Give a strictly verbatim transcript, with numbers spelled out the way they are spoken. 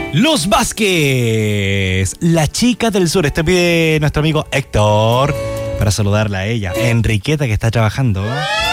Los Vázquez, la chica del sur. Este pide nuestro amigo Héctor para saludarla a ella. Enriqueta, que está trabajando.